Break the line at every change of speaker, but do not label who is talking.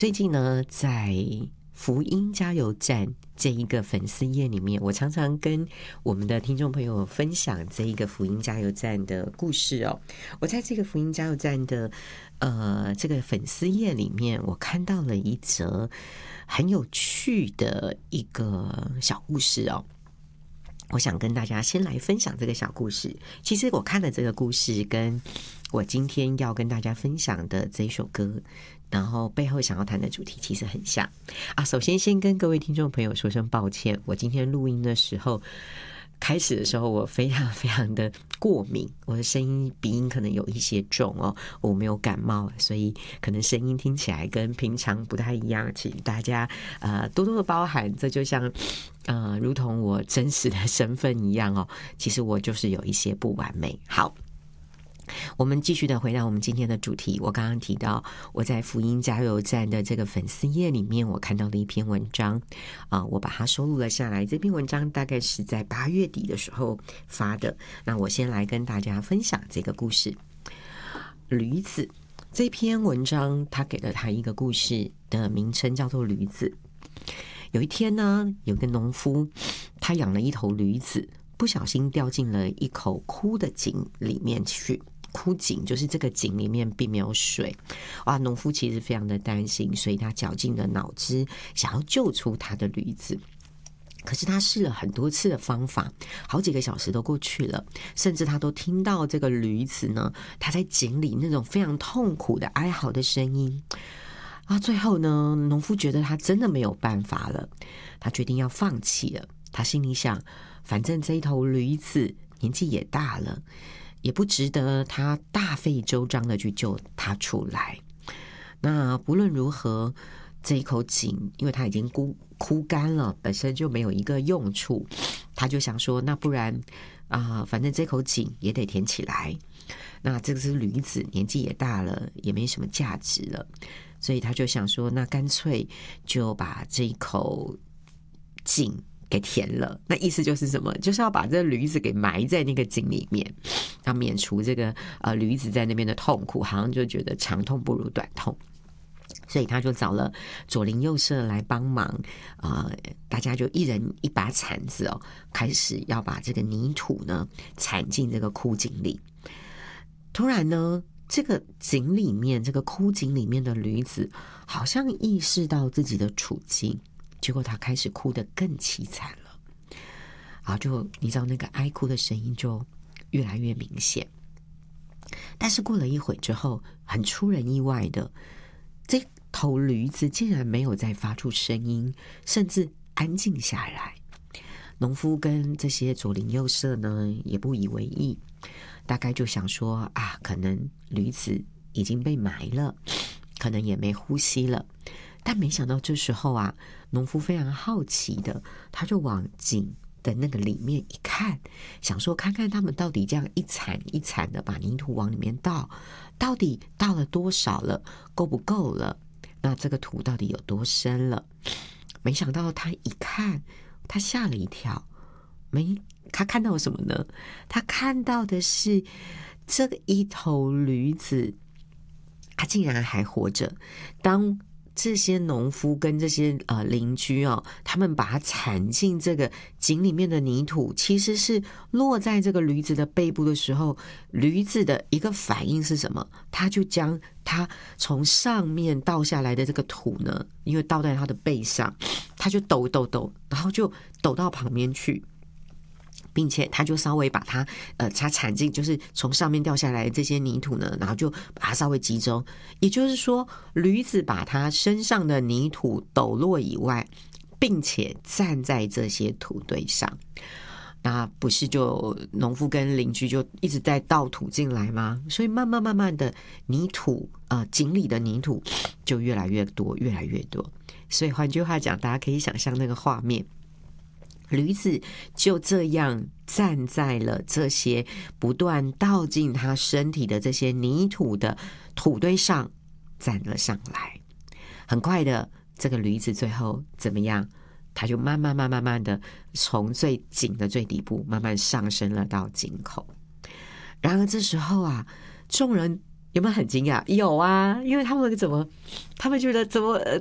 最近呢，在福音加油站这一个粉丝页里面，我常常跟我们的听众朋友分享这一个福音加油站的故事哦。我在这个福音加油站的这个粉丝页里面，我看到了一则很有趣的一个小故事哦。我想跟大家先来分享这个小故事。其实我看了这个故事，跟我今天要跟大家分享的这一首歌，然后背后想要谈的主题其实很像啊。首先先跟各位听众朋友说声抱歉，我今天录音的时候，开始的时候我非常非常的过敏，我的声音鼻音可能有一些重哦，我没有感冒，所以可能声音听起来跟平常不太一样，请大家多多的包涵。这就像如同我真实的身份一样哦，其实我就是有一些不完美。好，我们继续的回到我们今天的主题。我刚刚提到我在福音加油站的这个粉丝页里面，我看到了一篇文章我把它收录了下来。这篇文章大概是在8月底的时候发的。那我先来跟大家分享这个故事。驴子这篇文章，他给了他一个故事的名称叫做驴子。有一天呢，有个农夫，他养了一头驴子，不小心掉进了一口枯的井里面去。枯井就是这个井里面并没有水，哇！农夫其实非常的担心，所以他绞尽了脑汁想要救出他的驴子。可是他试了很多次的方法，好几个小时都过去了，甚至他都听到这个驴子呢，他在井里那种非常痛苦的哀嚎的声音。最后呢，农夫觉得他真的没有办法了，他决定要放弃了。他心里想，反正这一头驴子年纪也大了，也不值得他大费周章的去救他出来。那不论如何，这一口井因为它已经枯干了，本身就没有一个用处，他就想说，那不然反正这口井也得填起来。那这只驴子年纪也大了，也没什么价值了，所以他就想说，那干脆就把这一口井给填了。那意思就是什么？就是要把这驴子给埋在那个井里面，要免除这个驴子在那边的痛苦，好像就觉得长痛不如短痛。所以他就找了左邻右舍来帮忙，大家就一人一把铲子哦，开始要把这个泥土呢铲进这个枯井里。突然呢，这个井里面，这个枯井里面的驴子好像意识到自己的处境，结果他开始哭得更凄惨了。就你知道那个哀哭的声音就越来越明显。但是过了一会之后，很出人意外的，这头驴子竟然没有再发出声音，甚至安静下来。农夫跟这些左邻右舍呢也不以为意，大概就想说可能驴子已经被埋了，可能也没呼吸了。但没想到这时候农夫非常好奇的，他就往井的那个里面一看，想说看看他们到底这样一铲一铲的把泥土往里面倒，到底倒了多少了，够不够了，那这个土到底有多深了。没想到他一看，他吓了一跳。他看到什么呢？他看到的是这一头驴子，他竟然还活着。当这些农夫跟这些邻居他们把它铲进这个井里面的泥土，其实是落在这个驴子的背部的时候，驴子的一个反应是什么？他就将它从上面倒下来的这个土呢，因为倒在它的背上，他就抖，然后就抖到旁边去，并且他就稍微把它铲进，就是从上面掉下来的这些泥土呢，然后就把它稍微集中。也就是说，驴子把它身上的泥土抖落以外，并且站在这些土堆上。那不是就农夫跟邻居就一直在倒土进来吗？所以慢慢的泥土井里的泥土就越来越多，越来越多。所以换句话讲，大家可以想象那个画面，驴子就这样站在了这些不断倒进他身体的这些泥土的土堆上站了上来。很快的，这个驴子最后怎么样？他就慢慢的从最井的最底部慢慢上升了到井口。然而这时候众人有没有很惊讶？有啊，因为他们觉得怎么